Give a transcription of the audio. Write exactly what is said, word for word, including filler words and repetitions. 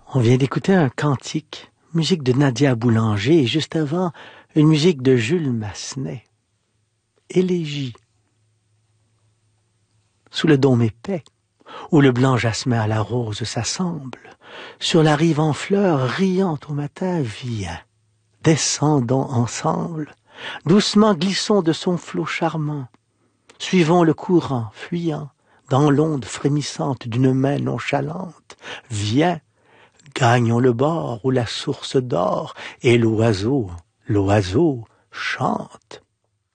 On vient d'écouter un cantique, musique de Nadia Boulanger, et juste avant, une musique de Jules Massenet. Élégie. Sous le dôme épais, où le blanc jasmin à la rose s'assemble, sur la rive en fleurs, riant au matin, viens, descendons ensemble, doucement glissons de son flot charmant, suivons le courant, fuyant, dans l'onde frémissante d'une main nonchalante, viens, gagnons le bord où la source dort, et l'oiseau, l'oiseau chante.